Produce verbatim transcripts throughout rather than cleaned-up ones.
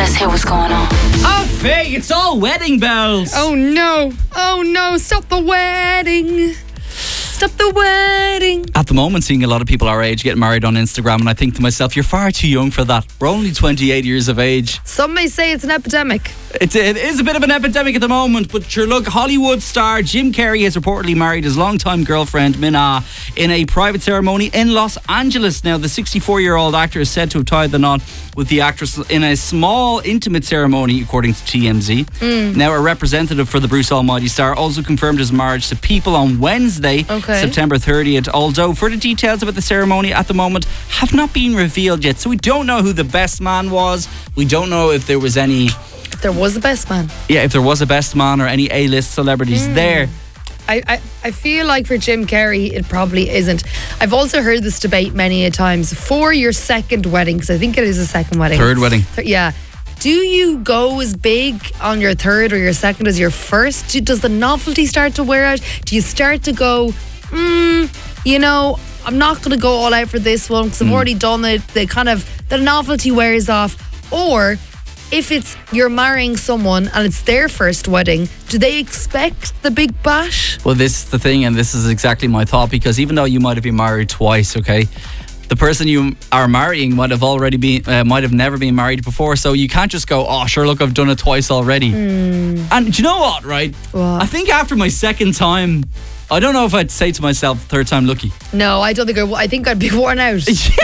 Let's hear what's going on. Oh, Faye, it's all wedding bells. Oh no, oh no, stop the wedding. Stop the wedding. At the moment, seeing a lot of people our age getting married on Instagram, and I think to myself, you're far too young for that. We're only twenty-eight years of age. Some may say it's an epidemic. It's, it is a bit of an epidemic at the moment, but sure, look, Hollywood star Jim Carrey has reportedly married his longtime girlfriend Minna in a private ceremony in Los Angeles. Now, the sixty-four-year-old actor is said to have tied the knot with the actress in a small, intimate ceremony, according to T M Z. Mm. Now, a representative for the Bruce Almighty star also confirmed his marriage to People on Wednesday, okay. September thirtieth, although further details about the ceremony at the moment have not been revealed yet. So we don't know who the best man was. We don't know if there was any... If there was a best man. Yeah, if there was a best man or any A-list celebrities mm. there. I, I, I feel like for Jim Carrey, it probably isn't. I've also heard this debate many a times. For your second wedding, because I think it is a second wedding. Third wedding. Th- yeah. Do you go as big on your third or your second as your first? Do, does the novelty start to wear out? Do you start to go, hmm, you know, I'm not going to go all out for this one because I've mm. already done it. The kind of, the novelty wears off. Or... if it's you're marrying someone and it's their first wedding, do they expect the big bash? Well, this is the thing, and this is exactly my thought, because even though you might have been married twice, okay, the person you are marrying might have already been, uh, might have never been married before, so you can't just go, oh, sure, look, I've done it twice already. Mm. And do you know what, right? What? I think after my second time, I don't know if I'd say to myself, third time lucky. No, I don't think I w- I think I'd be worn out.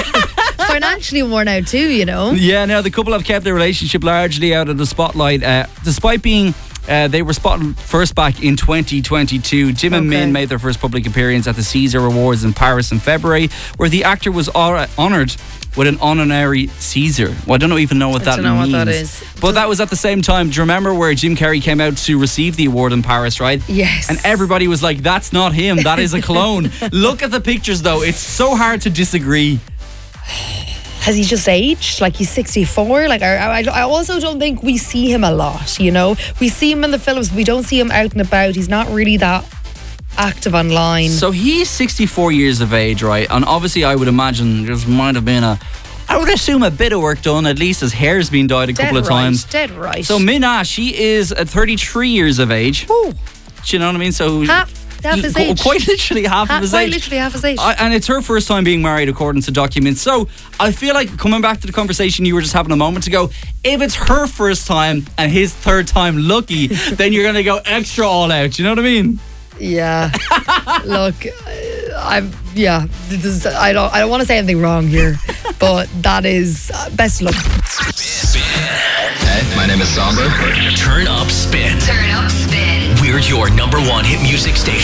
Financially worn out too, you know. Yeah, now the couple have kept their relationship largely out of the spotlight, uh, despite being uh, they were spotted first back in twenty twenty-two. Jim and Okay. Min made their first public appearance at the Caesar Awards in Paris in February, where the actor was honoured with an honorary Caesar. Well, I don't even know what I that don't know means. what that is. But that was at the same time. Do you remember where Jim Carrey came out to receive the award in Paris, right? Yes. And everybody was like, that's not him, that is a clone. Look at the pictures though, it's so hard to disagree. Has he just aged? Like he's sixty-four? Like I, I, I also don't think we see him a lot, you know? We see him in the films, we don't see him out and about. He's not really that active online. So he's sixty-four years of age, right? And obviously I would imagine there might have been a, I would assume a bit of work done, at least his hair's been dyed a dead couple of right, times. Dead right. So Minna, she is at thirty-three years of age. Ooh. Do you know what I mean? So Half. Half his Qu- age. Quite literally half half, of his quite age. literally half his age. I, and it's her first time being married, according to documents. So I feel like, coming back to the conversation you were just having a moment ago, if it's her first time and his third time lucky, then you're going to go extra all out. You know what I mean? Yeah. Look, I'm. Yeah. This is, I don't. I don't want to say anything wrong here, but that is uh, best of luck. Hey, my name is Somber. Turn up spin. Turn up spin. We're your number one hit music station.